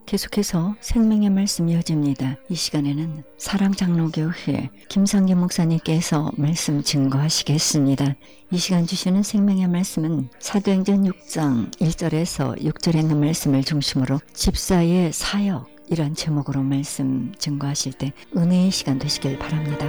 계속해서 생명의 말씀 이어집니다. 이 시간에는 사랑장로교회 김성기 목사님께서 말씀 증거하시겠습니다. 이 시간 주시는 생명의 말씀은 사도행전 6장 1절에서 6절에 있는 말씀을 중심으로 집사의 사역 이런 제목으로 말씀 증거하실 때 은혜의 시간 되시길 바랍니다.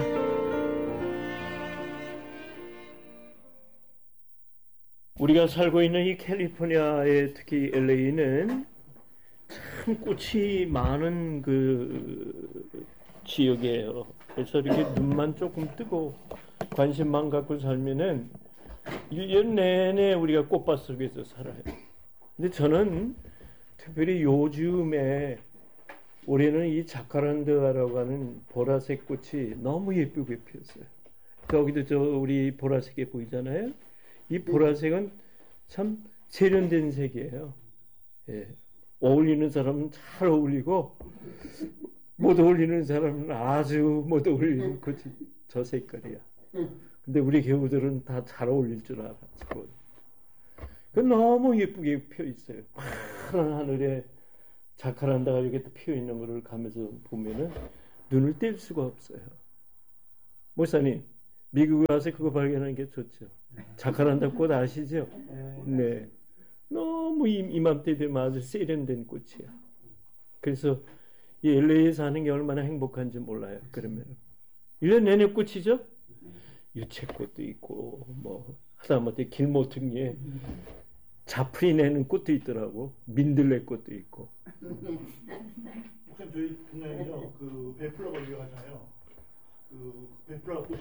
우리가 살고 있는 이 캘리포니아의 특히 LA는 참 꽃이 많은 그 지역이에요. 그래서 이렇게 눈만 조금 뜨고 관심만 갖고 살면은 1년 내내 우리가 꽃밭 속에서 살아요. 근데 저는 특별히 요즘에 올해는 이 자카란다라고 하는 보라색 꽃이 너무 예쁘게 피었어요. 저기도 저 우리 보라색이 보이잖아요. 이 보라색은 참 세련된 색이에요. 예. 어울리는 사람은 잘 어울리고 못 어울리는 사람은 아주 못 어울리는 꽃이 저 색깔이야. 근데 우리 교우들은 다 잘 어울릴 줄 알았고 그 너무 예쁘게 펴 있어요. 파란 하늘에 자카란다가 이렇게 피어 있는 거를 가면서 보면은 눈을 뗄 수가 없어요. 목사님, 미국에 와서 그거 발견하는 게 좋죠. 자카란다 꽃 아시죠? 네. 너무 이맘때 되면 아주 세련된 꽃이야. 그래서 이 LA에 사는 게 얼마나 행복한지 몰라요. 그러면 1년 내내 꽃이죠? 유채꽃도 있고 뭐 하다못해 길모퉁이에 자풀이 내는 꽃도 있더라고. 민들레 꽃도 있고. 목사님 저희 분야에요 그 베풀라가 유명하잖아요. 그 베풀라 꽃.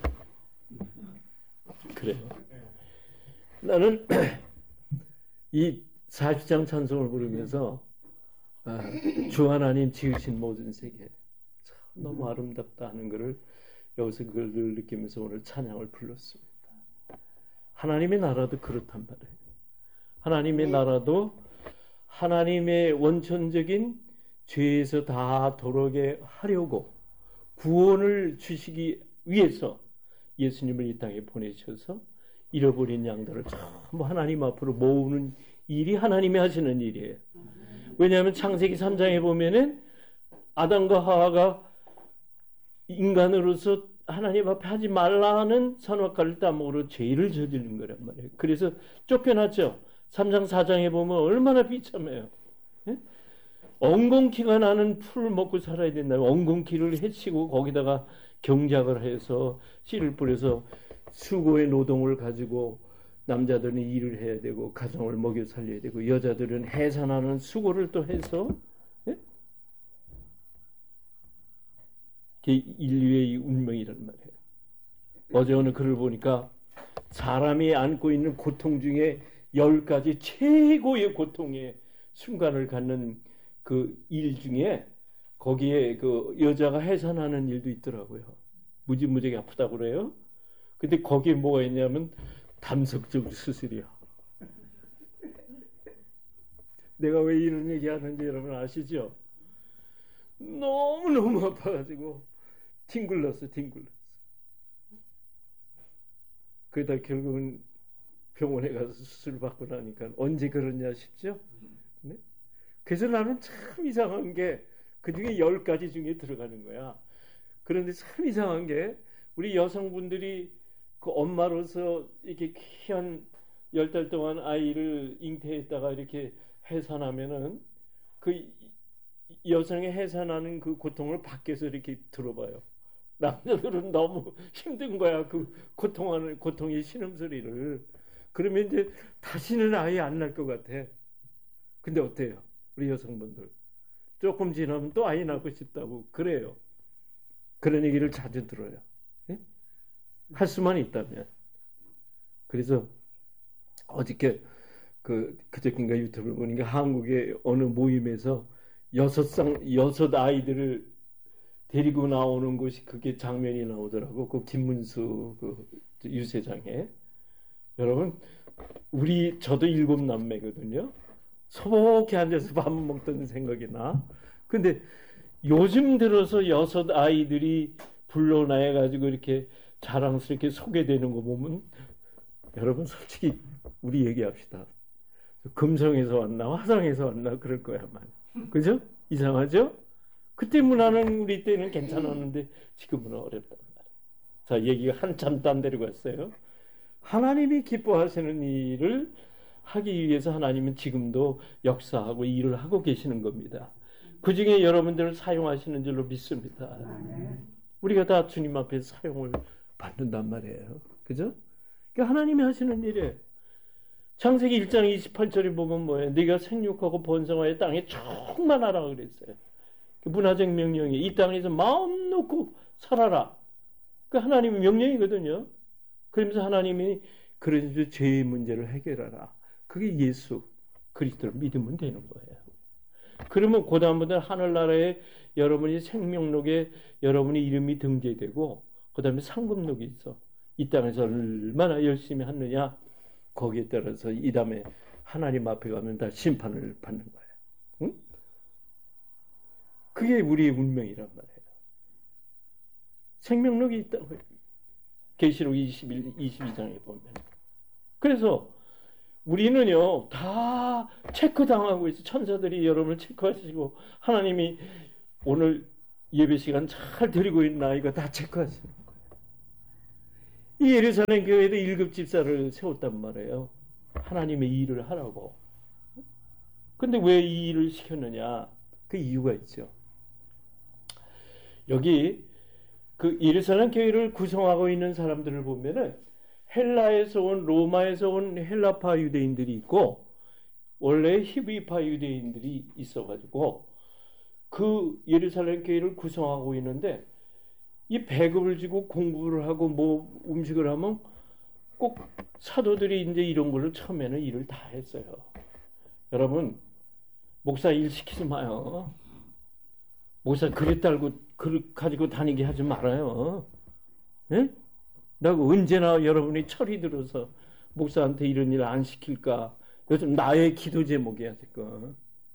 그래요. 나는 이 40장 찬송을 부르면서 주 하나님 지으신 모든 세계 참 너무 아름답다 하는 것을 여기서 그걸 늘 느끼면서 오늘 찬양을 불렀습니다. 하나님의 나라도 그렇단 말이에요. 하나님의 나라도 하나님의 원천적인 죄에서 다 돌아오게 하려고 구원을 주시기 위해서 예수님을 이 땅에 보내셔서 잃어버린 양들을 전부 하나님 앞으로 모으는 일이 하나님이 하시는 일이에요. 왜냐하면 창세기 3장에 보면은 아담과 하와가 인간으로서 하나님 앞에 하지 말라는 선악과를 따먹으로 죄를 저지른 거란 말이에요. 그래서 쫓겨났죠. 3장 4장에 보면 얼마나 비참해요. 예? 엉겅퀴가 나는 풀을 먹고 살아야 된다면 엉겅퀴를 해치고 거기다가 경작을 해서 씨를 뿌려서 수고의 노동을 가지고 남자들은 일을 해야 되고 가정을 먹여 살려야 되고 여자들은 해산하는 수고를 또 해서 예? 그게 인류의 운명이란 말이에요. 어제 오늘 글을 보니까 사람이 안고 있는 고통 중에 10가지 최고의 고통의 순간을 갖는 그 일 중에 거기에 그 여자가 해산하는 일도 있더라고요. 무지무지하게 아프다고 그래요. 근데 거기에 뭐가 있냐면 담석적 수술이야. 내가 왜 이런 얘기 하는지 여러분 아시죠? 너무너무 아파가지고 뒹굴렀어. 그러다 결국은 병원에 가서 수술 받고 나니까 언제 그러냐 싶죠? 네? 그래서 나는 참 이상한 게 그 중에 10가지 중에 들어가는 거야. 그런데 참 이상한 게 우리 여성분들이 그 엄마로서 이렇게 한 10달 동안 아이를 잉태했다가 이렇게 해산하면은 그 여성의 해산하는 그 고통을 밖에서 이렇게 들어봐요. 남자들은 너무 힘든 거야. 그 고통의 신음소리를. 그러면 이제 다시는 아예 안 날 것 같아. 근데 어때요? 우리 여성분들. 조금 지나면 또 아이 낳고 싶다고 그래요. 그런 얘기를 자주 들어요. 예? 할 수만 있다면. 그래서 어저께 그저께인가 유튜브를 보니까 한국의 어느 모임에서 6 아이들을 데리고 나오는 것이 그게 장면이 나오더라고. 그 김문수 그 유세장에. 여러분, 저도 7남매거든요. 소복히 앉아서 밥 먹던 생각이 나. 근데 요즘 들어서 6 아이들이 불러나해가지고 이렇게 자랑스럽게 소개되는 거 보면 여러분 솔직히 우리 얘기합시다. 금성에서 왔나 화성에서 왔나 그럴 거야만. 그죠? 이상하죠? 그때 문화는 우리 때는 괜찮았는데 지금은 어렵단 말이에요. 자, 얘기가 한참 딴 데로 갔어요. 하나님이 기뻐하시는 일을 하기 위해서 하나님은 지금도 역사하고 일을 하고 계시는 겁니다. 그 중에 여러분들을 사용하시는 줄로 믿습니다. 우리가 다 주님 앞에 사용을 받는단 말이에요. 그죠? 그러니까 하나님이 하시는 일이에요. 창세기 1장 28절에 보면 뭐예요? 네가 생육하고 번성하여 땅에 충만하라 그랬어요. 문화적 명령이 이 땅에서 마음 놓고 살아라. 그 하나님의 명령이거든요. 그러면서 하나님이 그런 죄의 문제를 해결하라. 그게 예수 그리스도를 믿으면 되는 거예요. 그러면 그 다음부터 하늘나라에 여러분이 생명록에 여러분의 이름이 등재되고 그 다음에 상급록이 있어. 이 땅에서 얼마나 열심히 하느냐 거기에 따라서 이 다음에 하나님 앞에 가면 다 심판을 받는 거예요. 응? 그게 우리의 운명이란 말이에요. 생명록이 있다고요. 계시록 22장에 보면. 그래서 우리는요 다 체크당하고 있어. 천사들이 여러분을 체크하시고 하나님이 오늘 예배 시간 잘 드리고 있나 이거 다 체크하시는 거예요. 이 예루살렘 교회도 1급 집사를 세웠단 말이에요. 하나님의 일을 하라고. 근데 왜 이 일을 시켰느냐? 그 이유가 있죠. 여기 그 예루살렘 교회를 구성하고 있는 사람들을 보면은 헬라에서 온 로마에서 온 헬라파 유대인들이 있고 원래 히브리파 유대인들이 있어가지고 그 예루살렘 교회를 구성하고 있는데 이 배급을 주고 공부를 하고 뭐 음식을 하면 꼭 사도들이 이제 이런 걸로 처음에는 일을 다 했어요. 여러분 목사 일 시키지 마요. 목사 그릇 달고 그릇 가지고 다니게 하지 말아요. 예? 내가 언제나 여러분이 철이 들어서 목사한테 이런 일 안 시킬까? 요즘 나의 기도 제목이야 지금.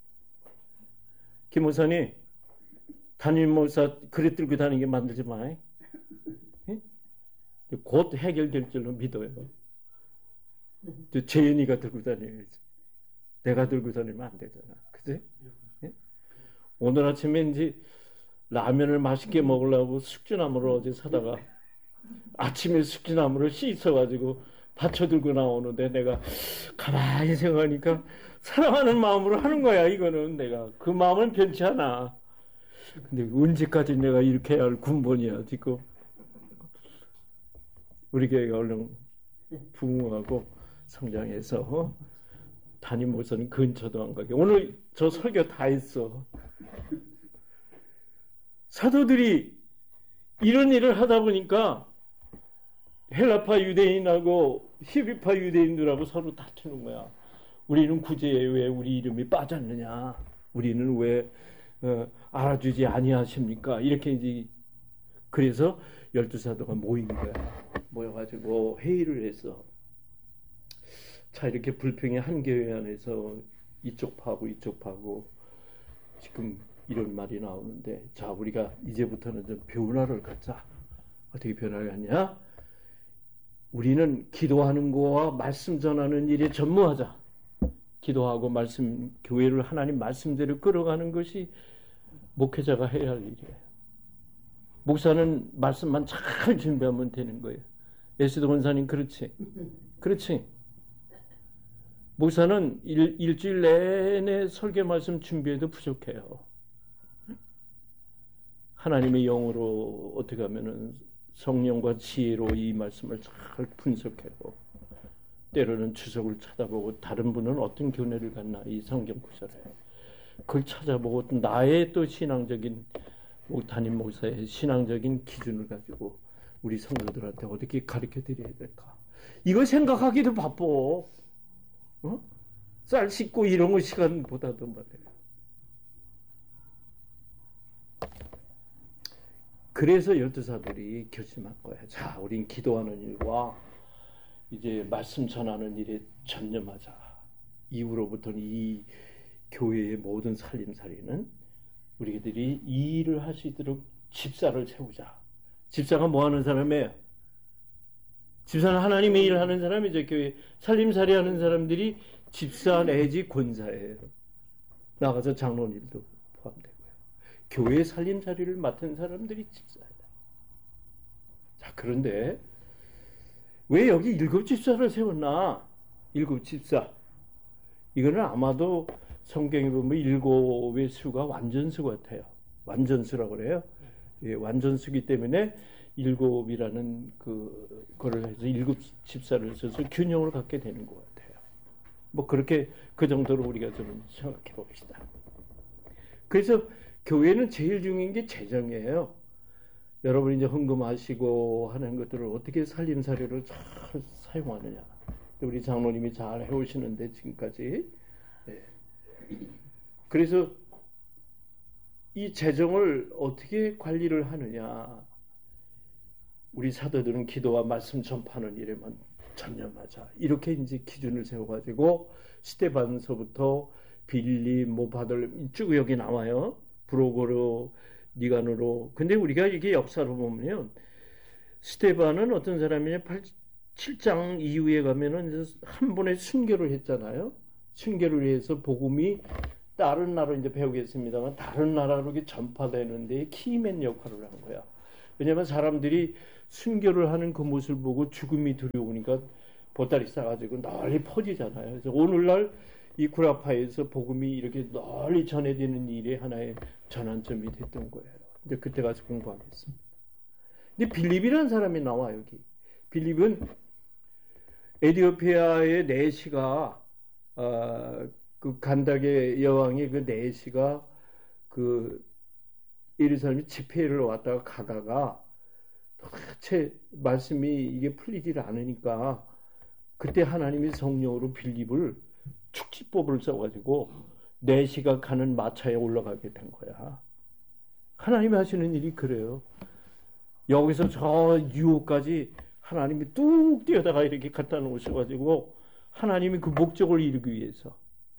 김 목사님 담임 목사 그릇 들고 다니게 만들지 마. 예? 곧 해결될 줄로 믿어요. 재현이가 들고 다녀야지. 내가 들고 다니면 안 되잖아. 그치? 예? 오늘 아침에 이제 라면을 맛있게 먹으려고 숙주나물을 어제 사다가 아침에 숙주나물을 씻어가지고 받쳐 들고 나오는데 내가 가만히 생각하니까 사랑하는 마음으로 하는 거야. 이거는 내가 그 마음은 변치 않아. 근데 언제까지 내가 이렇게 할 군번이야 지금. 우리 교회가 얼른 부흥하고 성장해서 담임 목사는 근처도 안 가게. 오늘 저 설교 다 했어. 사도들이 이런 일을 하다 보니까 헬라파 유대인하고 히브리파 유대인들하고 서로 다투는 거야. 우리는 구제에 왜 우리 이름이 빠졌느냐? 우리는 왜 알아주지 아니하십니까? 이렇게 이제 그래서 12사도가 모인 거야. 모여가지고 회의를 해서 자 이렇게 불평의 한 교회 안에서 이쪽 파고 이쪽 파고 지금 이런 말이 나오는데 자 우리가 이제부터는 좀 변화를 갖자. 어떻게 변화를 갖냐? 우리는 기도하는 거와 말씀 전하는 일에 전무하자. 기도하고 말씀 교회를 하나님 말씀대로 끌어가는 것이 목회자가 해야 할 일이에요. 목사는 말씀만 잘 준비하면 되는 거예요. 예수도 권사님 그렇지? 그렇지? 목사는 일주일 내내 설교 말씀 준비해도 부족해요. 하나님의 영으로 어떻게 하면은 성령과 지혜로 이 말씀을 잘 분석하고 때로는 주석을 찾아보고 다른 분은 어떤 교훈을 갖나 이 성경 구절에 그걸 찾아보고 또 나의 또 신앙적인 담임 목사의 신앙적인 기준을 가지고 우리 성도들한테 어떻게 가르쳐 드려야 될까? 이거 생각하기도 바빠. 쌀 씻고 이런 거 시간보다도 말이에요. 그래서 12사들이 결심한 거야. 자, 우린 기도하는 일과 이제 말씀 전하는 일에 전념하자. 이후로부터는 이 교회의 모든 살림살이는 우리들이 이 일을 할 수 있도록 집사를 세우자. 집사가 뭐 하는 사람이에요? 집사는 하나님의 일을 하는 사람이죠. 교회 살림살이 하는 사람들이 집사 내지 권사예요. 나가서 장로님도 포함되고요. 교회 살림살이를 맡은 사람들이 집사예요. 자, 그런데 왜 여기 일곱 집사를 세웠나? 일곱 집사. 이거는 아마도 성경에 보면 일곱의 수가 완전수 같아요. 완전수라고 그래요. 예, 완전수기 때문에 일곱이라는 그거를 해서 일곱 집사를 써서 균형을 갖게 되는 것 같아요. 뭐 그렇게 그 정도로 우리가 좀 생각해 봅시다. 그래서 교회는 제일 중요한 게 재정이에요. 여러분이 이제 헌금하시고 하는 것들을 어떻게 살림살이로 잘 사용하느냐. 우리 장로님이 잘 해오시는데 지금까지. 네. 그래서 이 재정을 어떻게 관리를 하느냐. 우리 사도들은 기도와 말씀 전파하는 일에만 전념하자. 이렇게 이제 기준을 세워가지고 스데반서부터 빌립, 바들 쭉 여기 나와요. 브로고로, 니가노로. 근데 우리가 이게 역사로 보면 스데반은 어떤 사람이냐? 7장 이후에 가면은 한 번에 순교를 했잖아요. 순교를 해서 복음이 다른 나라로 이제 배우겠습니다만 다른 나라로 이렇게 전파되는데 키맨 역할을 한 거야. 왜냐하면 사람들이 순교를 하는 그 모습을 보고 죽음이 두려우니까 보따리 싸가지고 널리 퍼지잖아요. 그래서 오늘날 이 구라파에서 복음이 이렇게 널리 전해지는 일이 하나의 전환점이 됐던 거예요. 이제 그때 가서 공부하겠습니다. 근데 빌립이라는 사람이 나와 여기. 빌립은 에디오피아의 네시가 그 간닥의 여왕이 그 네시가 그 예루살렘 집회를 왔다가 가다가 도대체 말씀이 이게 풀리질 않으니까 그때 하나님이 성령으로 빌립을 축지법을 써가지고 네시가 가는 마차에 올라가게 된 거야. 하나님이 하시는 일이 그래요. 여기서 저 유혹까지 하나님이 뚝 뛰어다가 이렇게 갖다 놓으셔가지고 하나님이 그 목적을 이루기 위해서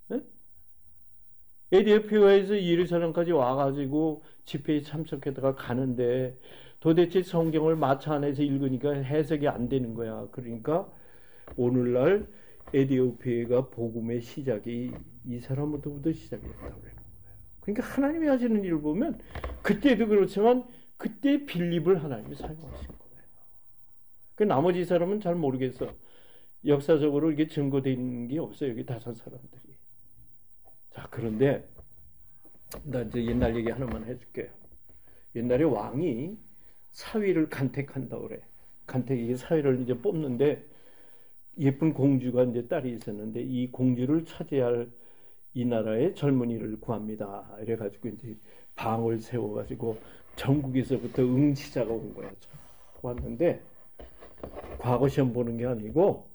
에디오피아에서 예루살렘까지 와가지고 집회에 참석했다가 가는데 도대체 성경을 마차 안에서 읽으니까 해석이 안 되는 거야. 그러니까 오늘날 에디오피아가 복음의 시작이 이 사람부터 시작했다고 그래요. 그러니까 하나님이 하시는 일을 보면 그때도 그렇지만 그때 빌립을 하나님이 사용하신 거예요. 그 나머지 사람은 잘 모르겠어. 역사적으로 이게 증거된 게 없어요. 여기 다섯 사람들이. 자, 그런데 나 이제 옛날 얘기 하나만 해줄게요. 옛날에 왕이 사위를 간택한다고 그래. 간택이 사위를 이제 뽑는데 예쁜 공주가 이제 딸이 있었는데 이 공주를 차지할 이 나라의 젊은이를 구합니다. 이래가지고 이제 방을 세워가지고 전국에서부터 응시자가 온 거야. 왔는데 과거 시험 보는 게 아니고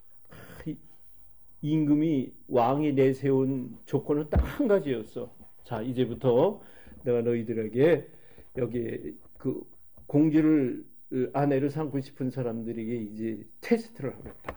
임금이 왕이 내세운 조건은 딱 한 가지였어. 자, 이제부터 내가 너희들에게 여기 그 공주를 아내를 삼고 싶은 사람들에게 이제 테스트를 하겠다.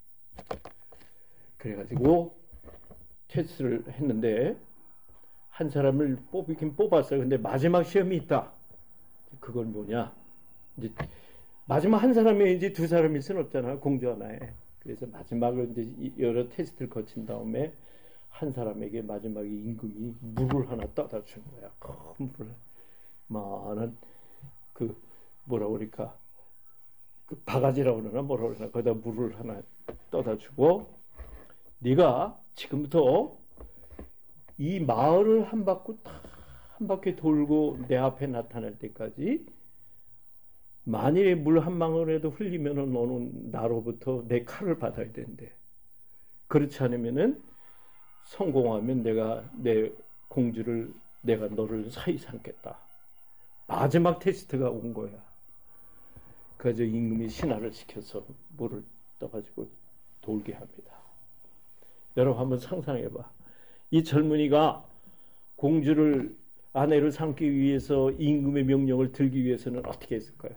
그래가지고 테스트를 했는데 한 사람을 뽑긴 뽑았어요. 근데 마지막 시험이 있다. 그건 뭐냐? 이제 마지막 한 사람이 이제 두 사람일 수는 없잖아. 공주 하나에. 그래서 마지막으로 이제 여러 테스트를 거친 다음에 한 사람에게 마지막에 임금이 물을 하나 떠다 준 거야. 큰 물을. 많은 그 뭐라 그럴까? 그 바가지라고 그러나 뭐라 그러나 거기다 물을 하나 떠다 주고 네가 지금부터 이 마을을 한 바퀴 돌고 내 앞에 나타날 때까지 만일에 물 한 방울이라도 흘리면은 너는 나로부터 내 칼을 받아야 된대. 그렇지 않으면은 성공하면 내가 내 공주를 내가 너를 사이 삼겠다. 마지막 테스트가 온 거야. 그래서 임금이 신하를 시켜서 물을 떠가지고 돌게 합니다. 여러분 한번 상상해봐. 이 젊은이가 공주를 아내로 삼기 위해서 임금의 명령을 들기 위해서는 어떻게 했을까요?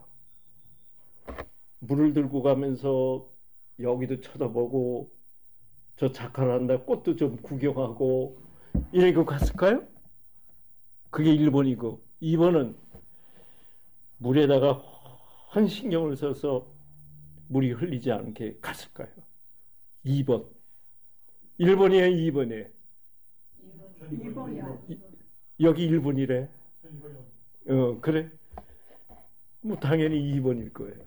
물을 들고 가면서 여기도 쳐다보고 저 자칼한다 꽃도 좀 구경하고 이러고 갔을까요? 그게 1번이고 2번은 물에다가 한 신경을 써서 물이 흘리지 않게 갔을까요? 2번. 1번이에요, 2번이에요? 2번이요. 여기 1번이래. 이번이요. 그래? 뭐 당연히 2번일 거예요.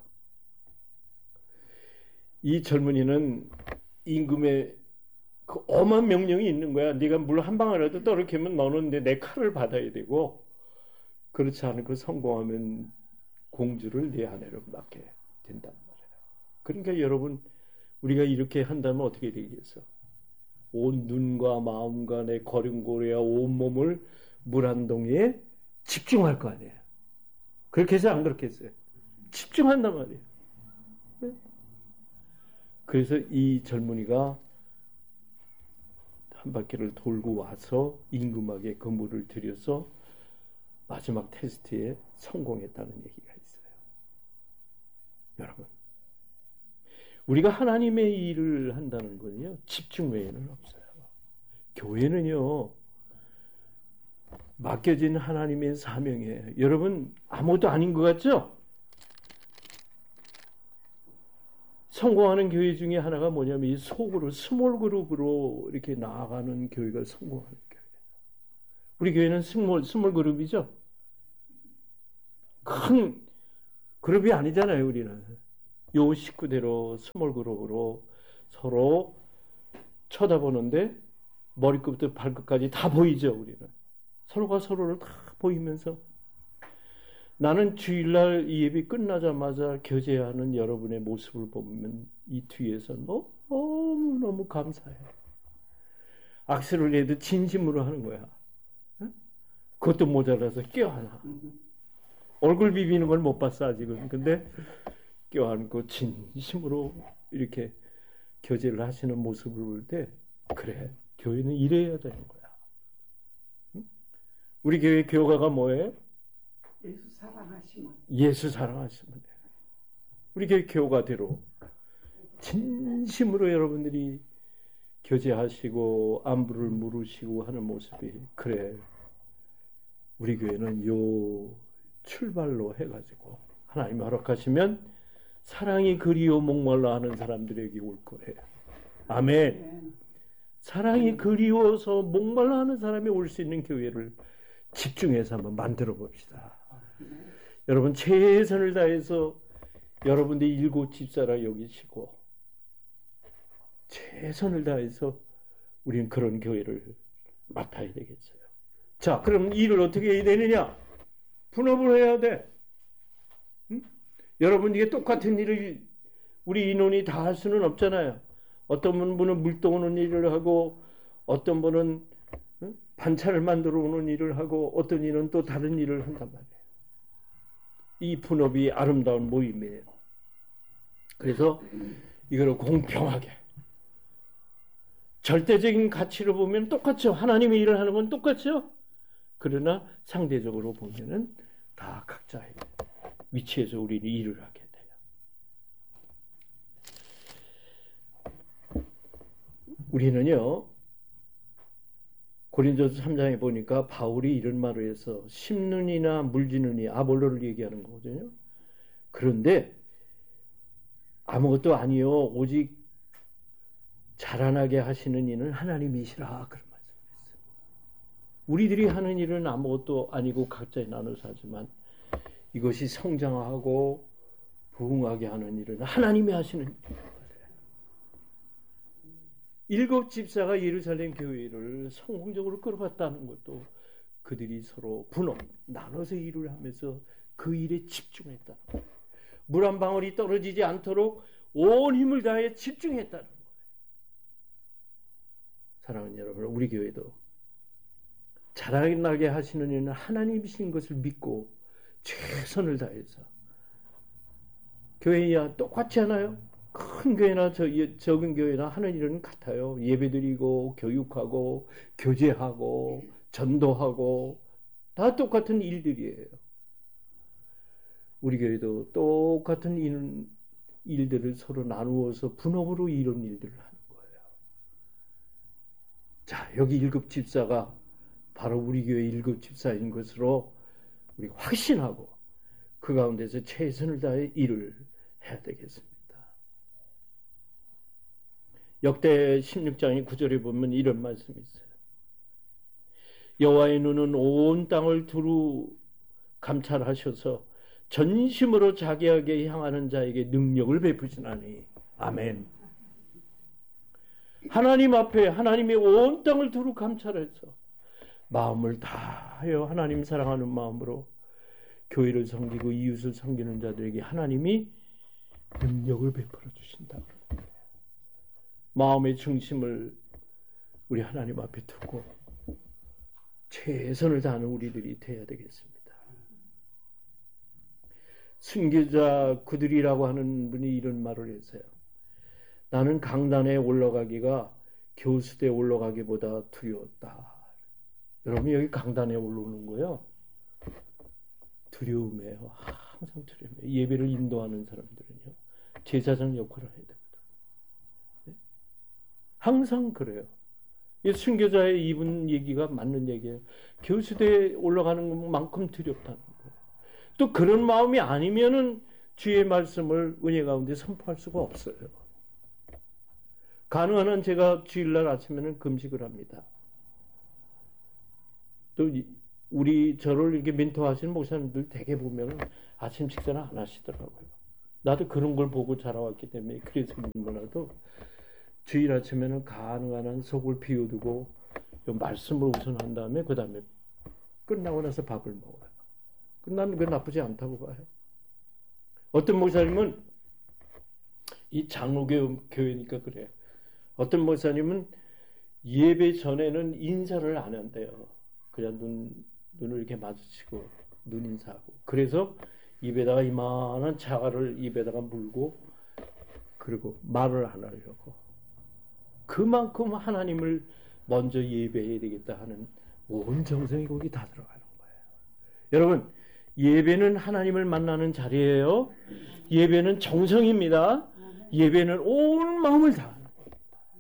이 젊은이는 임금의 그 엄한 명령이 있는 거야. 네가 물 한 방울이라도 떨어뜨리면 너는 내 칼을 받아야 되고, 그렇지 않고 성공하면 공주를 네 아내로 맡게 된단 말이에요. 그러니까 여러분, 우리가 이렇게 한다면 어떻게 되겠어? 온 눈과 마음과 내 걸음걸이와 온몸을 물 한 동이에 집중할 거 아니에요. 그렇게 해서 안 그렇게 했어요. 집중한단 말이에요. 그래서 이 젊은이가 한 바퀴를 돌고 와서 임금에게 그 물을 들여서 마지막 테스트에 성공했다는 얘기가 있어요. 여러분, 우리가 하나님의 일을 한다는 건요, 집중 외에는 없어요. 교회는요, 맡겨진 하나님의 사명이에요. 여러분, 아무것도 아닌 것 같죠? 성공하는 교회 중에 하나가 뭐냐면 이 속으로 스몰 그룹으로 이렇게 나아가는 교회가 성공하는 교회예요. 우리 교회는 스몰 그룹이죠. 큰 그룹이 아니잖아요. 우리는 요 식구대로 스몰 그룹으로 서로 쳐다보는데 머리끝부터 발끝까지 다 보이죠. 우리는 서로가 서로를 다 보이면서, 나는 주일날 이 예배 끝나자마자 교제하는 여러분의 모습을 보면 이 뒤에서 너무너무 감사해. 악수를 해도 진심으로 하는 거야. 그것도 모자라서 껴안아. 얼굴 비비는 걸 못 봤어 아직은. 근데 껴안고 진심으로 이렇게 교제를 하시는 모습을 볼 때, 그래, 교회는 이래야 되는 거야. 우리 교회 교가가 뭐예요? 예수 사랑하시면 돼요. 우리 교회 교가대로 진심으로 여러분들이 교제하시고 안부를 물으시고 하는 모습이, 그래, 우리 교회는 요 출발로 해가지고 하나님이 허락하시면 사랑이 그리워 목말라 하는 사람들에게 올 거예요. 아멘. 사랑이 그리워서 목말라 하는 사람이 올 수 있는 교회를 집중해서 한번 만들어 봅시다. 여러분, 최선을 다해서 여러분들이 일곱 집사라 여기시고 최선을 다해서 우리는 그런 교회를 맡아야 되겠어요. 자, 그럼 일을 어떻게 해야 되느냐? 분업을 해야 돼. 여러분, 이게 똑같은 일을 우리 인원이 다 할 수는 없잖아요. 어떤 분은 물 떠오는 일을 하고, 어떤 분은 반찬을 만들어 오는 일을 하고, 어떤 이는 또 다른 일을 한단 말이에요. 이 분업이 아름다운 모임이에요. 그래서 이걸 공평하게, 절대적인 가치로 보면 똑같죠. 하나님의 일을 하는 건 똑같죠. 그러나 상대적으로 보면은 다 각자의 위치에서 우리는 일을 하게 돼요. 우리는요, 고린도서 3장에 보니까 바울이 이런 말을 해서 심는이나 물지는이 아볼로를 얘기하는 거거든요. 그런데 아무것도 아니요, 오직 자라나게 하시는 이는 하나님이시라, 그런 말씀을 했어요. 우리들이 하는 일은 아무것도 아니고 각자에 나눠서 하지만 이것이 성장하고 부흥하게 하는 일은 하나님이 하시는 일이에요. 일곱 집사가 예루살렘 교회를 성공적으로 끌어갔다는 것도 그들이 서로 분업, 나눠서 일을 하면서 그 일에 집중했다는 거예요. 물 한 방울이 떨어지지 않도록 온 힘을 다해 집중했다는 거예요. 사랑하는 여러분, 우리 교회도 자라나게 하시는 이는 하나님이신 것을 믿고 최선을 다해서, 교회야 똑같지 않아요? 큰 교회나 적은 교회나 하는 일은 같아요. 예배드리고 교육하고 교제하고 전도하고 다 똑같은 일들이에요. 우리 교회도 똑같은 일들을 서로 나누어서 분업으로 이런 일들을 하는 거예요. 자, 여기 일곱 집사가 바로 우리 교회 일곱 집사인 것으로 우리가 확신하고 그 가운데서 최선을 다해 일을 해야 되겠습니다. 역대 16장의 9절에 보면 이런 말씀이 있어요. 여호와의 눈은 온 땅을 두루 감찰하셔서 전심으로 자기에게 향하는 자에게 능력을 베푸시나니. 아멘. 하나님 앞에 하나님의 온 땅을 두루 감찰해서 마음을 다하여 하나님 사랑하는 마음으로 교회를 섬기고 이웃을 섬기는 자들에게 하나님이 능력을 베풀어 주신다. 마음의 중심을 우리 하나님 앞에 두고 최선을 다하는 우리들이 되어야 되겠습니다. 순교자 그들이라고 하는 분이 이런 말을 했어요. 나는 강단에 올라가기가 교수대에 올라가기보다 두려웠다. 여러분 여기 강단에 올라오는 거예요. 두려움이에요. 항상 두려움이에요. 예배를 인도하는 사람들은요. 제사장 역할을 해야 됩니다. 네? 항상 그래요. 순교자의 이분 얘기가 맞는 얘기예요. 교수대에 올라가는 것만큼 두렵다는 거예요. 또 그런 마음이 아니면은 주의 말씀을 은혜 가운데 선포할 수가 없어요. 가능한 한 제가 주일날 아침에는 금식을 합니다. 또 우리 저를 이렇게 멘토하시는 목사님들 대개 보면 아침 식사는 안 하시더라고요. 나도 그런 걸 보고 자라왔기 때문에 그래서 몰라도 주일 아침에는 가능한 한 속을 비워두고 말씀을 우선 한 다음에 그 다음에 끝나고 나서 밥을 먹어요. 나는 그게 나쁘지 않다고 봐요. 어떤 목사님은 이 장로교회니까 그래요. 어떤 목사님은 예배 전에는 인사를 안 한대요. 그냥 눈을 이렇게 마주치고 눈 인사하고. 그래서 입에다가 이만한 자갈을 입에다가 물고 그리고 말을 안 하려고. 그만큼 하나님을 먼저 예배해야 되겠다 하는 온 정성이 거기 다 들어가는 거예요. 여러분, 예배는 하나님을 만나는 자리예요. 예배는 정성입니다. 예배는 온 마음을 다하는 겁니다.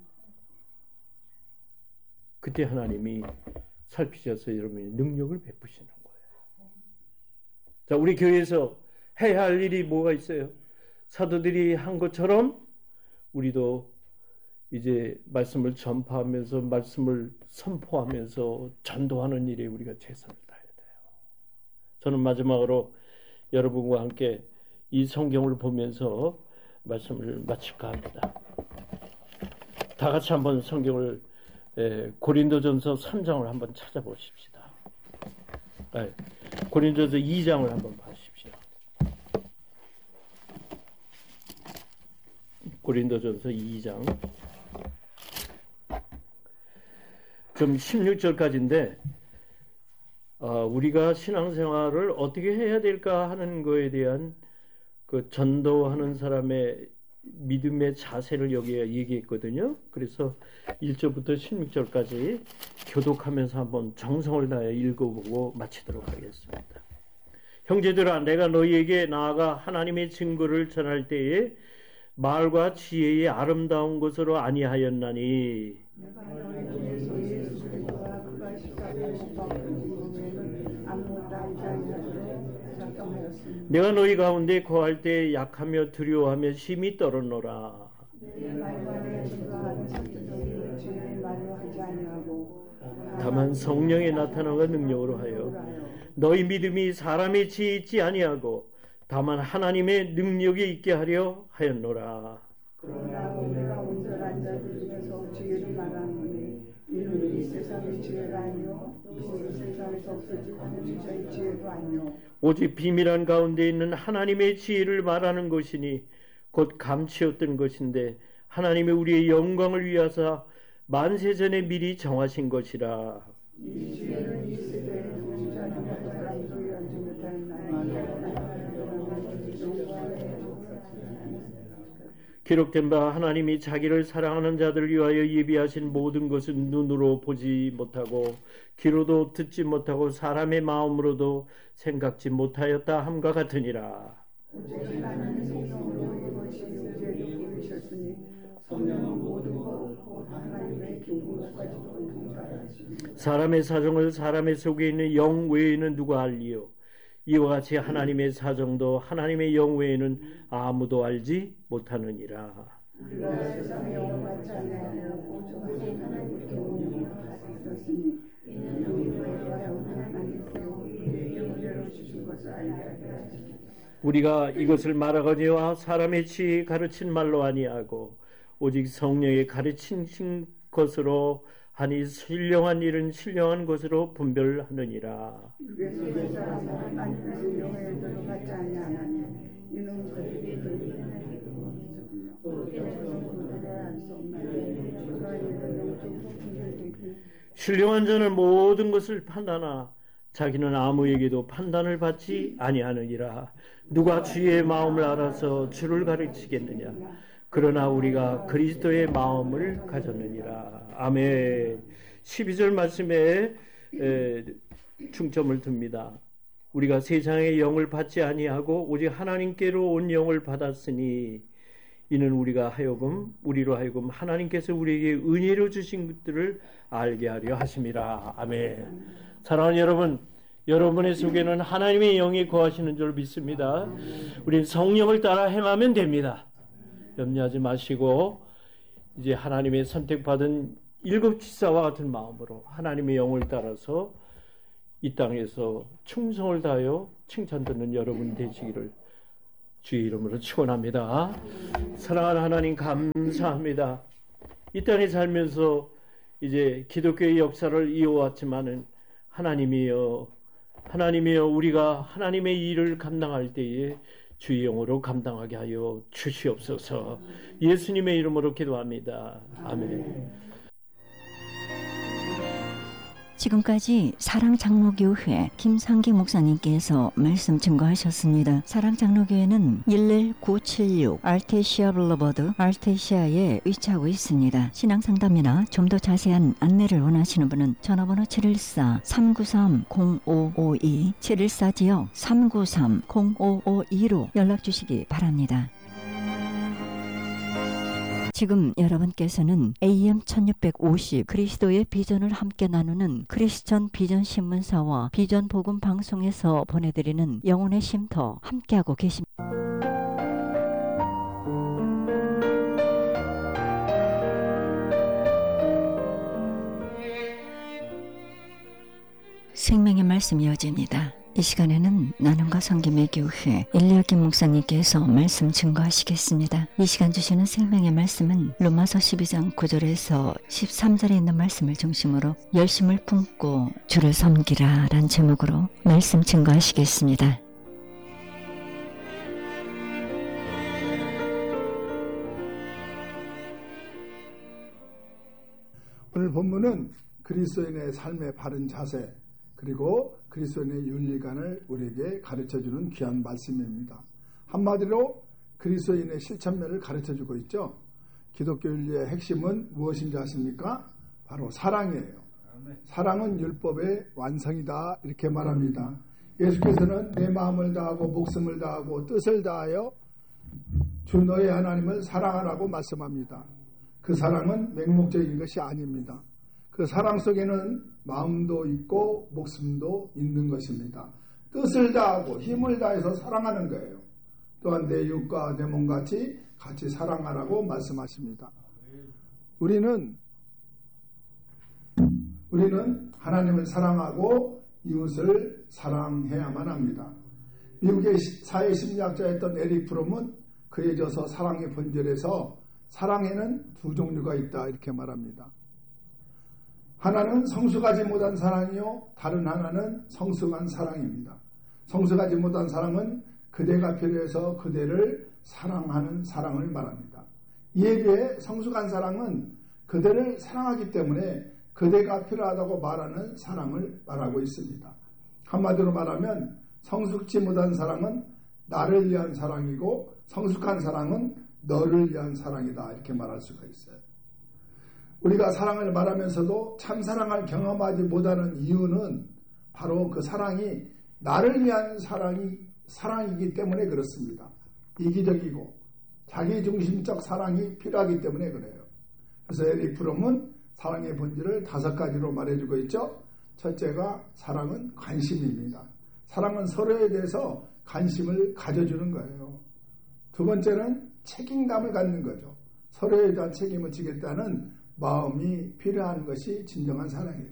그때 하나님이 살피셔서 여러분의 능력을 베푸시는 거예요. 자, 우리 교회에서 해야 할 일이 뭐가 있어요? 사도들이 한 것처럼 우리도 이제 말씀을 전파하면서 말씀을 선포하면서 전도하는 일에 우리가 최선을 다해야 돼요. 저는 마지막으로 여러분과 함께 이 성경을 보면서 말씀을 마칠까 합니다. 다 같이 한번 성경을 고린도전서 3장을 한번 찾아보십시다. 고린도전서 2장을 한번 보십시오. 고린도전서 2장 좀 16절까지인데 우리가 신앙생활을 어떻게 해야 될까 하는 거에 대한 그 전도하는 사람의 믿음의 자세를 여기에 얘기했거든요. 그래서 1절부터 16절까지 교독하면서 한번 정성을 다해 읽어보고 마치도록 하겠습니다. 형제들아, 내가 너희에게 나아가 하나님의 증거를 전할 때에 말과 지혜의 아름다운 것으로 아니하였나니 내가 너희 가운데 거할 때 약하며 두려워하며 심히 떨었노라. 다만 성령의 나타남과 능력으로 하여 너희 믿음이 사람의 지혜에 있지 아니하고 다만 하나님의 능력이 있게 하려 하였노라. 그러나 우리가 온전한 자들 중에서 지혜를 말하노니 이는 이 세상의 지혜가 아니요 이 세상에서 없어지고 하는 지자의 지혜도 아니요 오직 비밀한 가운데 있는 하나님의 지혜를 말하는 것이니 곧 감추었던 것인데 하나님이 우리의 영광을 위하사 만세 전에 미리 정하신 것이라. 이 지혜는 이 세대에 누구지 않는 사람도 열지 못하는 나에게 기록된 바 하나님이 자기를 사랑하는 자들을 위하여 예비하신 모든 것은 눈으로 보지 못하고 귀로도 듣지 못하고 사람의 마음으로도 생각지 못하였다 함과 같으니라. 사람의 사정을 사람의 속에 있는 영 외에는 누가 알리요? 이와 같이 하나님의 사정도 하나님의 영 외에는 아무도 알지 못하느니라. 우리가 세상의 영을 받지 아니하고 오직 하나님께 오는 영을 받았으니 이는 우리와 하나님께서 우리에게 무죄로 주신 것을 알게 하시고 우리가 이것을 말하거니와 사람의 지혜 가르친 말로 아니하고 오직 성령의 가르친 것으로 하니 신령한 일은 신령한 것으로 분별하느니라. 그래서 사람은 하나님의 신령의 일들을 받지 아니하나니 이는 그들이 신령한 자는 모든 것을 판단하나 자기는 아무에게도 판단을 받지 아니하느니라. 누가 주의 마음을 알아서 주를 가르치겠느냐. 그러나 우리가 그리스도의 마음을 가졌느니라. 아멘. 12절 말씀에 중점을 둡니다. 우리가 세상의 영을 받지 아니하고 오직 하나님께로 온 영을 받았으니 이는 우리로 하여금 하나님께서 우리에게 은혜로 주신 것들을 알게 하려 하심이라. 아멘. 사랑하는 여러분, 여러분의 속에는 하나님의 영이 거하시는 줄 믿습니다. 우리는 성령을 따라 행하면 됩니다. 염려하지 마시고 이제 하나님의 선택받은 일곱 지사와 같은 마음으로 하나님의 영을 따라서 이 땅에서 충성을 다하여 칭찬 듣는 여러분 되시기를 주의 이름으로 축원합니다. 사랑하는 하나님 감사합니다. 이 땅에 살면서 이제 기독교의 역사를 이어왔지만은 하나님이여 우리가 하나님의 일을 감당할 때에 주의 영으로 감당하게 하여 주시옵소서. 예수님의 이름으로 기도합니다. 아멘. 지금까지 사랑장로교회 김상기 목사님께서 말씀 증거하셨습니다. 사랑장로교회는 11976 알테시아 블루버드 알테시아에 위치하고 있습니다. 신앙상담이나 좀 더 자세한 안내를 원하시는 분은 전화번호 714-393-0552 714지역 393-0552로 연락주시기 바랍니다. 지금 여러분께서는 AM 1650 그리스도의 비전을 함께 나누는 크리스천 비전 신문사와 비전 복음 방송에서 보내드리는 영혼의 쉼터 함께하고 계십니다. 생명의 말씀 이어집니다. 이 시간에는 나눔과 섬김의 교회 엘리야kim 목사님께서 말씀 증거하시겠습니다. 이 시간 주시는 생명의 말씀은 로마서 12장 9절에서 13절에 있는 말씀을 중심으로 열심을 품고 주를 섬기라 란 제목으로 말씀 증거하시겠습니다. 오늘 본문은 그리스도인의 삶의 바른 자세 그리고 그리스도인의 윤리관을 우리에게 가르쳐주는 귀한 말씀입니다. 한마디로 그리스도인의 실천면을 가르쳐주고 있죠. 기독교 윤리의 핵심은 무엇인지 아십니까? 바로 사랑이에요. 사랑은 율법의 완성이다 이렇게 말합니다. 예수께서는 내 마음을 다하고 목숨을 다하고 뜻을 다하여 주 너의 하나님을 사랑하라고 말씀합니다. 그 사랑은 맹목적인 것이 아닙니다. 그 사랑 속에는 마음도 있고 목숨도 있는 것입니다. 뜻을 다하고 힘을 다해서 사랑하는 거예요. 또한 내 이웃과 내 몸같이 같이 사랑하라고 말씀하십니다. 우리는 하나님을 사랑하고 이웃을 사랑해야만 합니다. 미국의 사회심리학자였던 에릭 프롬은 그에 져서 사랑의 본질에서 사랑에는 두 종류가 있다 이렇게 말합니다. 하나는 성숙하지 못한 사랑이요 다른 하나는 성숙한 사랑입니다. 성숙하지 못한 사랑은 그대가 필요해서 그대를 사랑하는 사랑을 말합니다. 이에 비해 성숙한 사랑은 그대를 사랑하기 때문에 그대가 필요하다고 말하는 사랑을 말하고 있습니다. 한마디로 말하면 성숙지 못한 사랑은 나를 위한 사랑이고 성숙한 사랑은 너를 위한 사랑이다 이렇게 말할 수가 있어요. 우리가 사랑을 말하면서도 참 사랑을 경험하지 못하는 이유는 바로 그 사랑이 나를 위한 사랑이기 때문에 그렇습니다. 이기적이고 자기중심적 사랑이 필요하기 때문에 그래요. 그래서 에릭 프롬은 사랑의 본질을 5가지로 말해주고 있죠. 첫째가 사랑은 관심입니다. 사랑은 서로에 대해서 관심을 가져주는 거예요. 두 번째는 책임감을 갖는 거죠. 서로에 대한 책임을 지겠다는 마음이 필요한 것이 진정한 사랑이에요.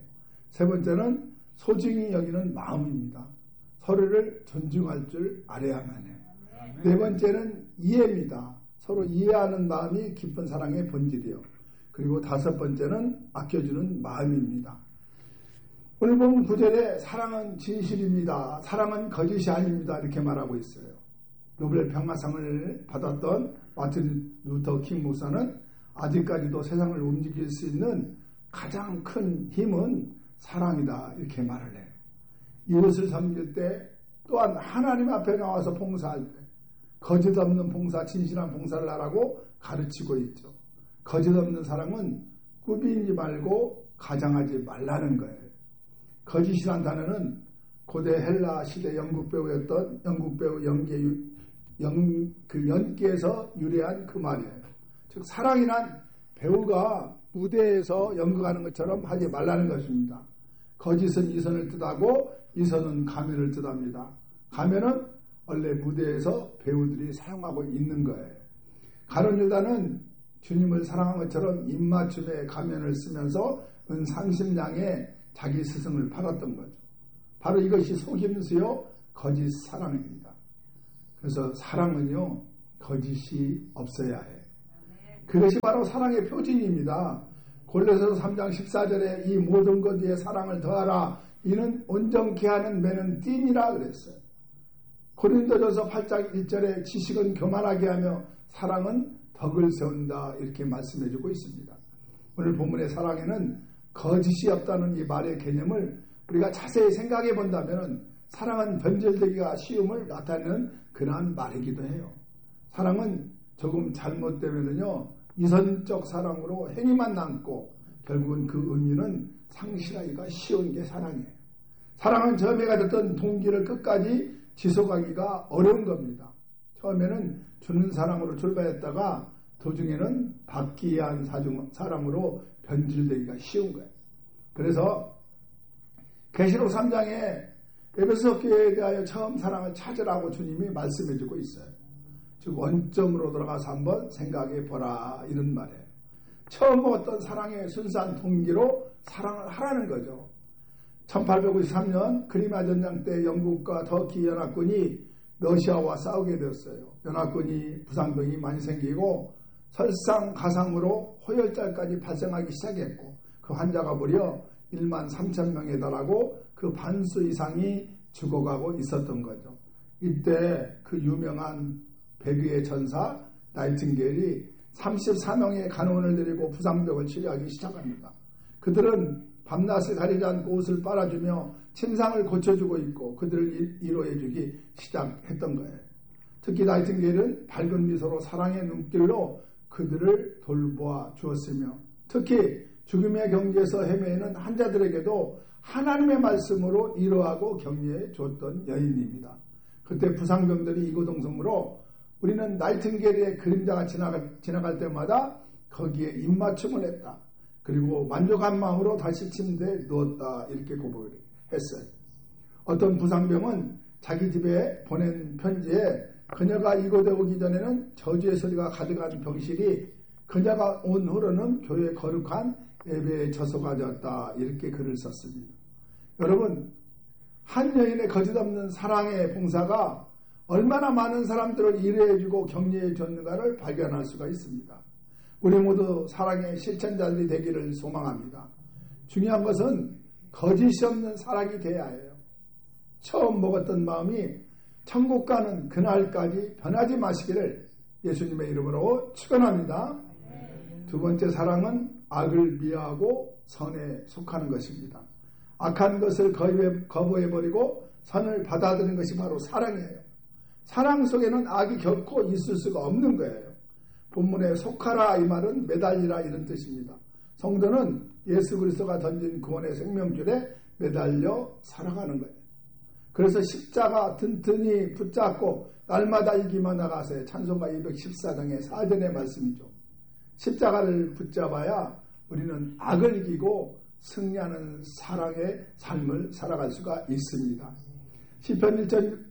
세 번째는 소중히 여기는 마음입니다. 서로를 존중할 줄 알아야만 해요. 네 번째는 이해입니다. 서로 이해하는 마음이 깊은 사랑의 본질이요. 그리고 다섯 번째는 아껴주는 마음입니다. 오늘 본 구절에 사랑은 진실입니다. 사랑은 거짓이 아닙니다. 이렇게 말하고 있어요. 노벨 평화상을 받았던 마틴 루터 킹 목사는 아직까지도 세상을 움직일 수 있는 가장 큰 힘은 사랑이다. 이렇게 말을 해요. 이웃을 섬길 때 또한 하나님 앞에 나와서 봉사할 때 거짓 없는 봉사, 진실한 봉사를 하라고 가르치고 있죠. 거짓 없는 사랑은 꾸미지 말고 가장하지 말라는 거예요. 거짓이란 단어는 고대 헬라 시대 영국 배우였던 영국 배우 연기에서 유래한 그 말이에요. 즉 사랑이란 배우가 무대에서 연극하는 것처럼 하지 말라는 것입니다. 거짓은 이선을 뜻하고 이선은 가면을 뜻합니다. 가면은 원래 무대에서 배우들이 사용하고 있는 거예요. 가룟 유다는 주님을 사랑한 것처럼 입맞춤의 가면을 쓰면서 은 30냥에 자기 스승을 팔았던 거죠. 바로 이것이 속임수요 거짓 사랑입니다. 그래서 사랑은요 거짓이 없어야 해요. 그것이 바로 사랑의 표징입니다. 골로새서 3장 14절에 이 모든 것 위에 사랑을 더하라. 이는 온전케 하는 매는 띠니라 그랬어요. 고린도전서 8장 1절에 지식은 교만하게 하며 사랑은 덕을 세운다. 이렇게 말씀해주고 있습니다. 오늘 본문의 사랑에는 거짓이 없다는 이 말의 개념을 우리가 자세히 생각해 본다면 사랑은 변질되기가 쉬움을 나타내는 그러한 말이기도 해요. 사랑은 조금 잘못되면요 이선적 사랑으로 행위만 남고 결국은 그 의미는 상실하기가 쉬운 게 사랑이에요. 사랑은 점에가 됐던 동기를 끝까지 지속하기가 어려운 겁니다. 처음에는 주는 사랑으로 출발했다가 도중에는 받기 위한 사랑으로 변질되기가 쉬운 거예요. 그래서 계시록 3장에 에베소 교회에 대하여 처음 사랑을 찾으라고 주님이 말씀해 주고 있어요. 즉 원점으로 들어가서 한번 생각해 보라 이런 말이에요. 처음 먹었던 사랑의 순수한 동기로 사랑을 하라는 거죠. 1853년 크리미아 전쟁 때 영국과 터키 연합군이 러시아와 싸우게 되었어요. 연합군이 부상병이 많이 생기고 설상가상으로 호열자까지 발생하기 시작했고 그 환자가 무려 1만 3천 명에 달하고 그 반수 이상이 죽어가고 있었던 거죠. 이때 그 유명한 백의의 천사 나이팅게일이 34명의 간호원을 데리고 부상병을 치료하기 시작합니다. 그들은 밤낮을 가리지 않고 옷을 빨아주며 침상을 고쳐주고 있고 그들을 위로해주기 시작했던 거예요. 특히 나이팅게일은 밝은 미소로 사랑의 눈길로 그들을 돌보아 주었으며 특히 죽음의 경지에서 헤매이는 환자들에게도 하나님의 말씀으로 위로하고 격려해 주었던 여인입니다. 그때 부상병들이 이구동성으로 우리는 나이팅게일의 그림자가 지나갈 때마다 거기에 입맞춤을 했다. 그리고 만족한 마음으로 다시 침대에 누웠다. 이렇게 고백을 했어요. 어떤 부상병은 자기 집에 보낸 편지에 그녀가 이곳에 오기 전에는 저주의 소리가 가득한 병실이 그녀가 온 후로는 교회의 거룩한 예배의 처소가 되었다. 이렇게 글을 썼습니다. 여러분, 한 여인의 거짓없는 사랑의 봉사가 얼마나 많은 사람들을 이해해주고 격려해줬는가를 발견할 수가 있습니다. 우리 모두 사랑의 실천자들이 되기를 소망합니다. 중요한 것은 거짓이 없는 사랑이 돼야 해요. 처음 먹었던 마음이 천국 가는 그날까지 변하지 마시기를 예수님의 이름으로 축원합니다. 두 번째 사랑은 악을 미워하고 선에 속하는 것입니다. 악한 것을 거부해버리고 선을 받아들이는 것이 바로 사랑이에요. 사랑 속에는 악이 결코 있을 수가 없는 거예요. 본문에 속하라 이 말은 매달리라 이런 뜻입니다. 성도는 예수 그리스도가 던진 구원의 생명줄에 매달려 살아가는 거예요. 그래서 십자가 튼튼히 붙잡고 날마다 이기며 나가세 찬송가 214장의 4절의 말씀이죠. 십자가를 붙잡아야 우리는 악을 이기고 승리하는 사랑의 삶을 살아갈 수가 있습니다. 시편 1편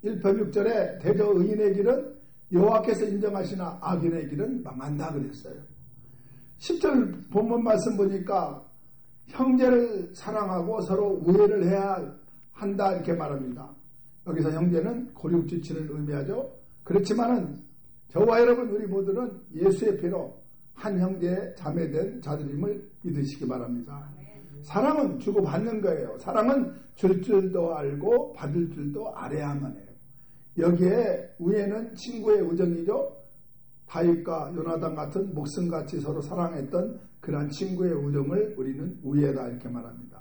6절에 대저 의인의 길은 여호와께서 인정하시나 악인의 길은 망한다 그랬어요. 10절 본문 말씀 보니까 형제를 사랑하고 서로 우애를 해야 한다 이렇게 말합니다. 여기서 형제는 고륙지친을 의미하죠. 그렇지만은 저와 여러분 우리 모두는 예수의 피로 한 형제 자매된 자들임을 믿으시기 바랍니다. 사랑은 주고받는 거예요. 사랑은 줄 줄도 알고 받을 줄도 알아야만 해요. 여기에 우애는 친구의 우정이죠. 다윗과 요나단 같은 목숨같이 서로 사랑했던 그러한 친구의 우정을 우리는 우애다 이렇게 말합니다.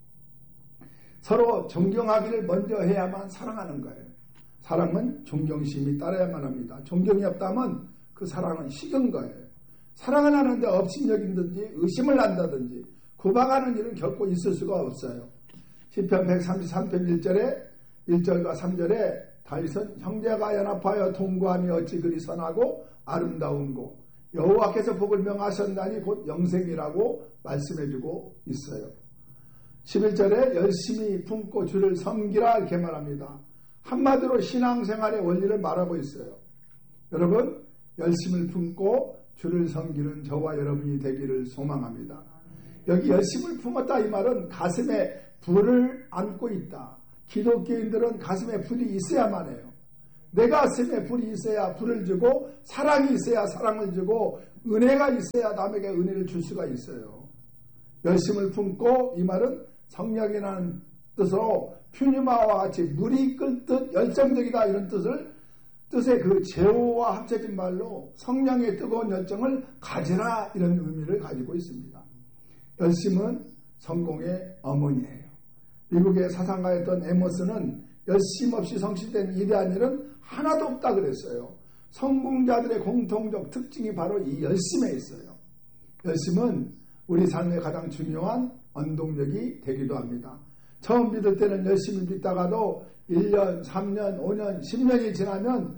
서로 존경하기를 먼저 해야만 사랑하는 거예요. 사랑은 존경심이 따라야만 합니다. 존경이 없다면 그 사랑은 식은 거예요. 사랑을 하는데 업신여긴든지 의심을 한다든지 구박하는 일은 결코 있을 수가 없어요. 시편 133편 1절과 3절에 다윗은 형제가 연합하여 동거함이 어찌 그리 선하고 아름다운고 여호와께서 복을 명하셨나니 곧 영생이라고 말씀해주고 있어요. 11절에 열심히 품고 주를 섬기라 이렇게 말합니다. 한마디로 신앙생활의 원리를 말하고 있어요. 여러분 열심을 품고 주를 섬기는 저와 여러분이 되기를 소망합니다. 여기 열심을 품었다 이 말은 가슴에 불을 안고 있다. 기독교인들은 가슴에 불이 있어야만 해요. 내 가슴에 불이 있어야 불을 주고 사랑이 있어야 사랑을 주고 은혜가 있어야 남에게 은혜를 줄 수가 있어요. 열심을 품고 이 말은 성령이라는 뜻으로 퓨니마와 같이 물이 끓듯 열정적이다 이런 뜻의 그 제호와 합쳐진 말로 성령의 뜨거운 열정을 가지라 이런 의미를 가지고 있습니다. 열심은 성공의 어머니예요. 미국의 사상가였던 에머스는 열심 없이 성취된 위대한 일은 하나도 없다 그랬어요. 성공자들의 공통적 특징이 바로 이 열심에 있어요. 열심은 우리 삶의 가장 중요한 원동력이 되기도 합니다. 처음 믿을 때는 열심히 믿다가도 1년, 3년, 5년, 10년이 지나면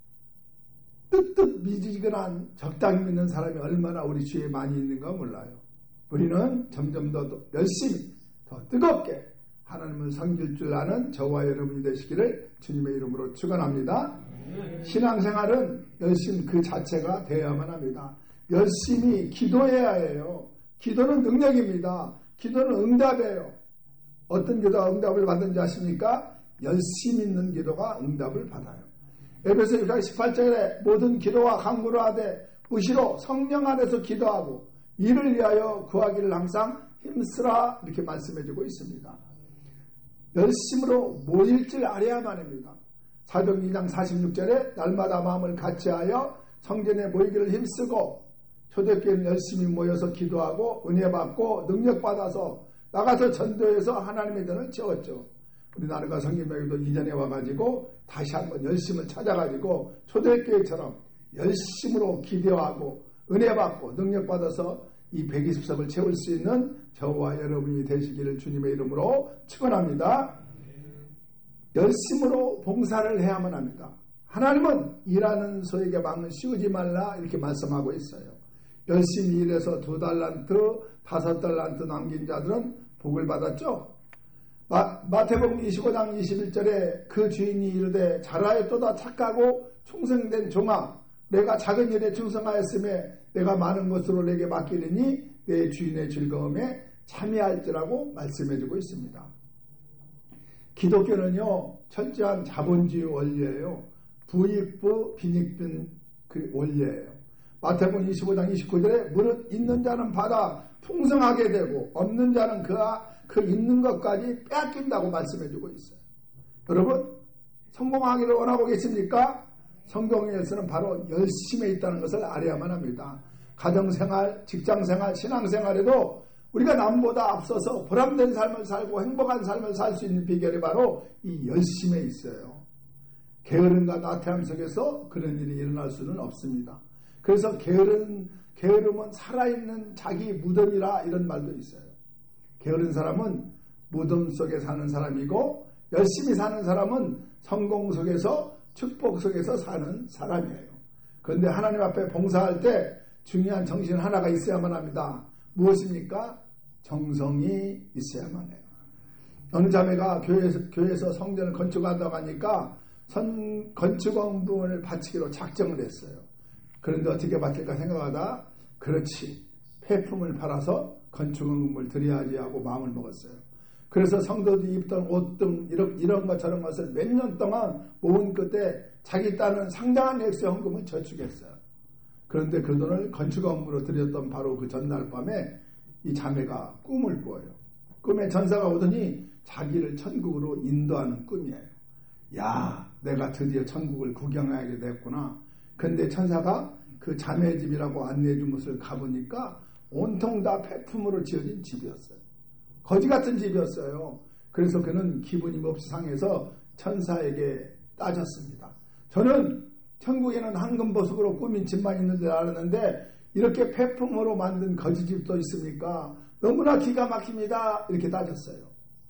뜨뜻미지근한 적당히 믿는 사람이 얼마나 우리 주위에 많이 있는가 몰라요. 우리는 점점 더 열심히 더 뜨겁게 하나님을 섬길 줄 아는 저와 여러분이 되시기를 주님의 이름으로 축원합니다. 신앙생활은 열심 그 자체가 되어야만 합니다. 열심히 기도해야 해요. 기도는 능력입니다. 기도는 응답이에요. 어떤 기도가 응답을 받는지 아십니까? 열심 있는 기도가 응답을 받아요. 에베소 6장 18절에 모든 기도와 간구를 하되 무시로 성령 안에서 기도하고 이를 위하여 구하기를 항상 힘쓰라 이렇게 말씀해주고 있습니다. 열심으로 모일 줄 알아야만 합니다. 사도행 2장 46절에 날마다 마음을 같이하여 성전에 모이기를 힘쓰고 초대교회는 열심히 모여서 기도하고 은혜 받고 능력 받아서 나가서 전도해서 하나님의 전을 채웠죠. 우리나라가 성김교회도 이전에 와가지고 다시 한번 열심을 찾아가지고 초대교회처럼 열심으로 기도하고 은혜 받고 능력 받아서 이 120석을 채울 수 있는 저와 여러분이 되시기를 주님의 이름으로 축원합니다. 열심으로 봉사를 해야만 합니다. 하나님은 일하는 소에게 망을 씌우지 말라 이렇게 말씀하고 있어요. 열심히 일해서 2달란트, 5달란트 남긴 자들은 복을 받았죠. 마태복음 25장 21절에 그 주인이 이르되 잘하였도다 착하고 충성된 종아 내가 작은 일에 충성하였음에 내가 많은 것으로 내게 맡기리니 내 주인의 즐거움에 참여할지라고 말씀해주고 있습니다. 기독교는요 철저한 자본주의 원리예요. 부익부 빈익빈 그 원리예요. 마태복음 25장 29절에 무릇 있는 자는 받아 풍성하게 되고 없는 자는 그 있는 것까지 빼앗긴다고 말씀해주고 있어요. 여러분 성공하기를 원하고 계십니까? 성공에서는 바로 열심에 있다는 것을 알아야만 합니다. 가정생활, 직장생활, 신앙생활에도 우리가 남보다 앞서서 보람된 삶을 살고 행복한 삶을 살 수 있는 비결이 바로 이 열심에 있어요. 게으름과 나태함 속에서 그런 일이 일어날 수는 없습니다. 그래서 게으름은 살아있는 자기 무덤이라 이런 말도 있어요. 게으른 사람은 무덤 속에 사는 사람이고 열심히 사는 사람은 성공 속에서 축복 속에서 사는 사람이에요. 그런데 하나님 앞에 봉사할 때 중요한 정신 하나가 있어야만 합니다. 무엇입니까? 정성이 있어야만 해요. 어느 자매가 교회에서 성전을 건축한다고 하니까 건축원 부분을 바치기로 작정을 했어요. 그런데 어떻게 바칠까 생각하다 그렇지 폐품을 팔아서 건축원금을 드려야지 하고 마음을 먹었어요. 그래서 성도들이 입던 옷 등 이런 것 저런 것을 몇 년 동안 모은 끝에 자기 딴은 상당한 액수의 헌금을 저축했어요. 그런데 그 돈을 건축원금으로 드렸던 바로 그 전날 밤에 이 자매가 꿈을 꿔요. 꿈에 천사가 오더니 자기를 천국으로 인도하는 꿈이에요. 야, 내가 드디어 천국을 구경하게 됐구나. 근데 천사가 그 자매 집이라고 안내해 준 곳을 가보니까 온통 다 폐품으로 지어진 집이었어요. 거지 같은 집이었어요. 그래서 그는 기분이 몹시 상해서 천사에게 따졌습니다. 저는 천국에는 황금보석으로 꾸민 집만 있는 줄 알았는데 이렇게 폐품으로 만든 거지 집도 있습니까? 너무나 기가 막힙니다. 이렇게 따졌어요.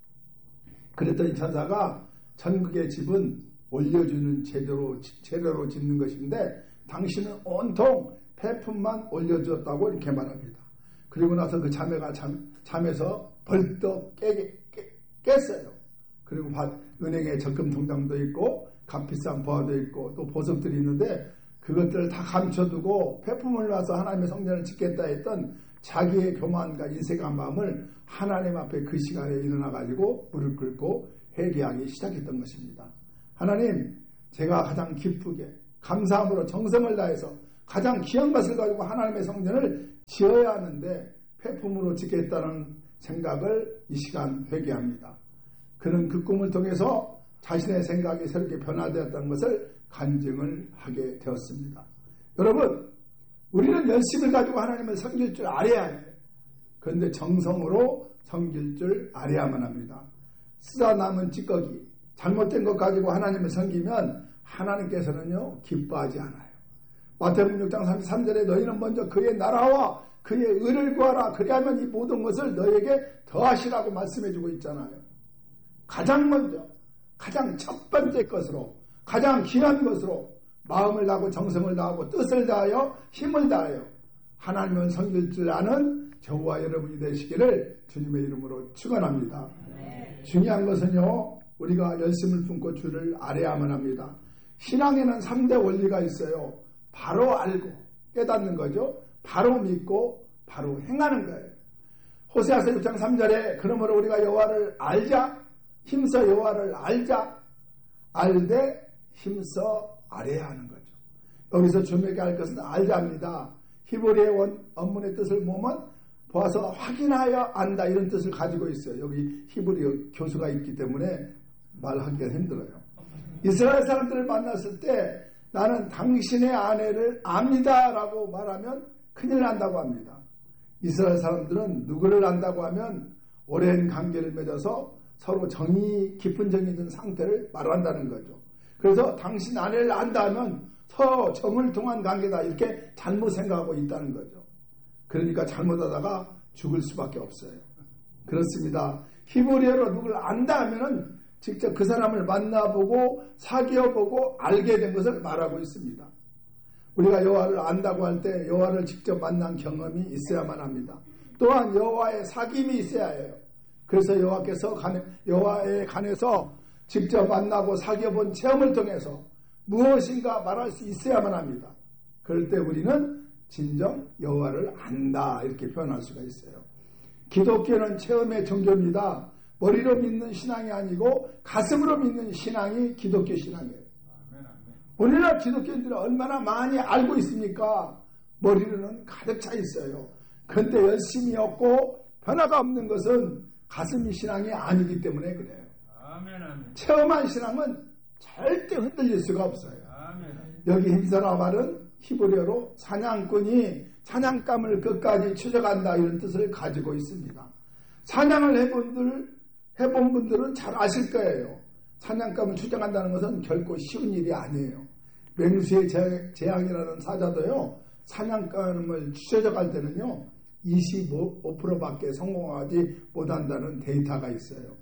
그랬더니 천사가 천국의 집은 올려주는 재료로 짓는 것인데 당신은 온통 폐품만 올려주었다고 이렇게 말합니다. 그리고 나서 그 자매가 잠에서 벌떡 깼어요. 그리고 은행에 적금 통장도 있고 값비싼 보화도 있고 또 보석들이 있는데 그것들을 다 감춰두고 폐품을 놔서 하나님의 성전을 짓겠다 했던 자기의 교만과 인색한 마음을 하나님 앞에 그 시간에 일어나가지고 무릎 꿇고 회개하기 시작했던 것입니다. 하나님, 제가 가장 기쁘게 감사함으로 정성을 다해서 가장 귀한 것을 가지고 하나님의 성전을 지어야 하는데 폐품으로 짓겠다는 생각을 이 시간 회개합니다. 그는 그 꿈을 통해서 자신의 생각이 새롭게 변화되었다는 것을 간증을 하게 되었습니다. 여러분, 우리는 열심을 가지고 하나님을 섬길 줄 알아야 해요. 그런데 정성으로 섬길 줄 알아야만 합니다. 쓰다 남은 찌꺼기, 잘못된 것 가지고 하나님을 섬기면 하나님께서는요 기뻐하지 않아요. 마태복음 6장 33절에 너희는 먼저 그의 나라와 그의 의를 구하라. 그리하면 이 모든 것을 너희에게 더하시라고 말씀해주고 있잖아요. 가장 먼저, 가장 첫 번째 것으로, 가장 귀한 것으로 마음을 다하고 정성을 다하고 뜻을 다하여 힘을 다하여 하나님을 섬길 줄 아는 저와 여러분이 되시기를 주님의 이름으로 축원합니다. 중요한 것은요, 우리가 열심을 품고 주를 알아야만 합니다. 신앙에는 3대 원리가 있어요. 바로 알고 깨닫는 거죠. 바로 믿고 바로 행하는 거예요. 호세아서 6장 3절에 그러므로 우리가 여호와를 알자, 힘써 여호와를 알자, 알되 힘써 알아야 하는 거죠. 여기서 주님에게 알 것은 알자입니다. 히브리의 원문의 뜻을 보면 보아서 확인하여 안다 이런 뜻을 가지고 있어요. 여기 히브리 교수가 있기 때문에 말하기가 힘들어요. 이스라엘 사람들을 만났을 때 나는 당신의 아내를 압니다 라고 말하면 큰일 난다고 합니다. 이스라엘 사람들은 누구를 안다고 하면 오랜 관계를 맺어서 서로 정이 깊은 정이 든 상태를 말한다는 거죠. 그래서 당신 아내를 안다 하면 서로 정을 통한 관계다 이렇게 잘못 생각하고 있다는 거죠. 그러니까 잘못하다가 죽을 수밖에 없어요. 그렇습니다. 히브리어로 누구를 안다 하면은 직접 그 사람을 만나보고 사귀어보고 알게 된 것을 말하고 있습니다. 우리가 여호와를 안다고 할 때 여호와를 직접 만난 경험이 있어야만 합니다. 또한 여호와의 사귐이 있어야 해요. 그래서 여호와에 관해서 직접 만나고 사귀어본 체험을 통해서 무엇인가 말할 수 있어야만 합니다. 그럴 때 우리는 진정 여호와를 안다 이렇게 표현할 수가 있어요. 기독교는 체험의 종교입니다. 머리로 믿는 신앙이 아니고 가슴으로 믿는 신앙이 기독교 신앙이에요. 우리나라 기독교인들은 얼마나 많이 알고 있습니까? 머리로는 가득 차 있어요. 그런데 열심히 없고 변화가 없는 것은 가슴이 신앙이 아니기 때문에 그래요. 체험한 신앙은 절대 흔들릴 수가 없어요. 여기 힘써라 말은 히브리어로 사냥꾼이 사냥감을 끝까지 추적한다 이런 뜻을 가지고 있습니다. 사냥을 해본 분들은 잘 아실 거예요. 사냥감을 추적한다는 것은 결코 쉬운 일이 아니에요. 맹수의 재앙이라는 사자도요, 사냥감을 추적할 때는요 25%밖에 성공하지 못한다는 데이터가 있어요.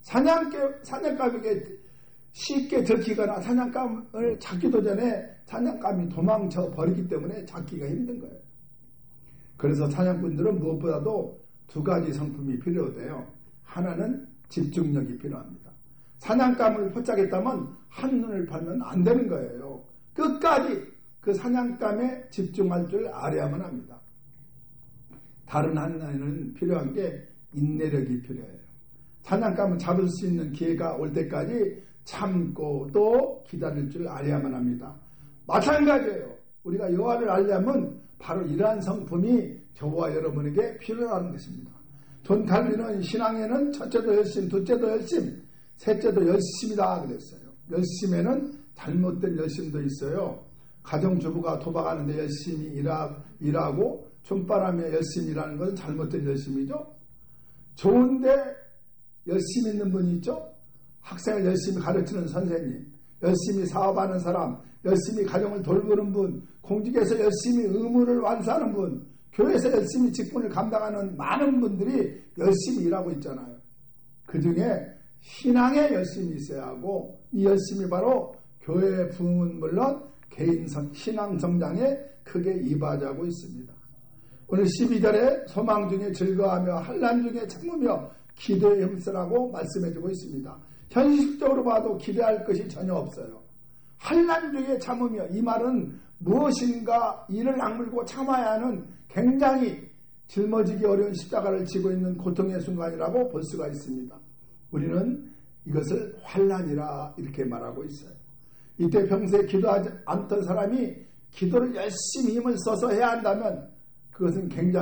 사냥감에게 쉽게 들키거나 사냥감을 잡기도 전에 사냥감이 도망쳐 버리기 때문에 잡기가 힘든 거예요. 그래서 사냥꾼들은 무엇보다도 두 가지 성품이 필요해요. 하나는 집중력이 필요합니다. 사냥감을 포착했다면 한눈을 팔면 안 되는 거예요. 끝까지 그 사냥감에 집중할 줄 알아야만 합니다. 다른 하나는 필요한 게 인내력이 필요해요. 사냥감을 잡을 수 있는 기회가 올 때까지 참고 또 기다릴 줄 알아야만 합니다. 마찬가지예요. 우리가 여호와를 알려면 바로 이러한 성품이 저와 여러분에게 필요한 것입니다. 존 칼빈은 신앙에는 첫째도 열심, 둘째도 열심, 셋째도 열심이다 그랬어요. 열심에는 잘못된 열심도 있어요. 가정주부가 도박하는데 열심히 일하고 촌바람에 열심히 일하는 것은 잘못된 열심이죠. 좋은데 열심히 있는 분이 있죠. 학생을 열심히 가르치는 선생님, 열심히 사업하는 사람, 열심히 가정을 돌보는 분, 공직에서 열심히 의무를 완수하는 분, 교회에서 열심히 직분을 감당하는 많은 분들이 열심히 일하고 있잖아요. 그 중에 신앙에 열심히 있어야 하고, 이 열심이 바로 교회의 부흥은 물론 개인 신앙 성장에 크게 이바지하고 있습니다. 오늘 12절에 소망 중에 즐거워하며 환난 중에 참으며 기도에 힘쓰라고 말씀해주고 있습니다. 현실적으로 봐도 기대할 것이 전혀 없어요. 환난 중에 참으며, 이 말은 무엇인가 이를 악물고 참아야 하는 굉장히 짊어지기 어려운 십자가를 지고 있는 고통의 순간이라고 볼 수가 있습니다. 우리는 이것을 환난이라 이렇게 말하고 있어요. 이때 평소에 기도하지 않던 사람이 기도를 열심히 힘을 써서 해야 한다면 그것은 굉장히